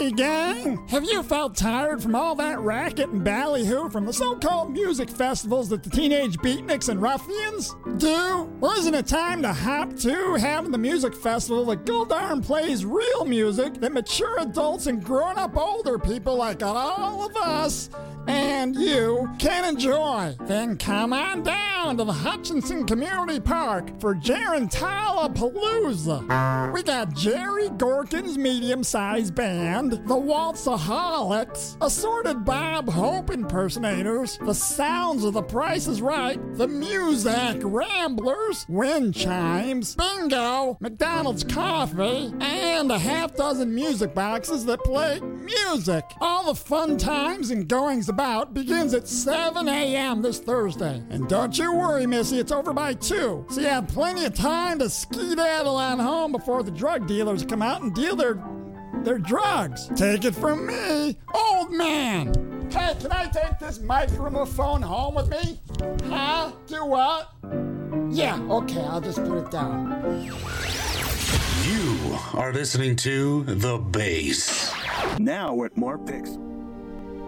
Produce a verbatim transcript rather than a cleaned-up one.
Hey, gang! Have you felt tired from all that racket and ballyhoo from the so-called music festivals that the teenage beatniks and ruffians do? Well, isn't it time to hop to having the music festival that Goldarn plays real music that mature adults and grown-up older people like all of us and you can enjoy? Then come on down to the Hutchinson Community Park for Gerentala Palooza. We got Jerry Gorkin's medium-sized band, the Waltzaholics, assorted Bob Hope impersonators, the sounds of The Price is Right, the Muzak Ramblers, wind chimes, bingo, McDonald's coffee, and a half dozen music boxes that play music. All the fun times and goings about begins at seven a.m. this Thursday. And don't you worry, Missy, it's over by two, so you have plenty of time to skedaddle on home before the drug dealers come out and deal their their drugs. Take it from me, old man. Hey, can I take this microphone home with me? Huh? Do what? Yeah, okay, I'll just put it down. You are listening to The Bass. Now with more picks.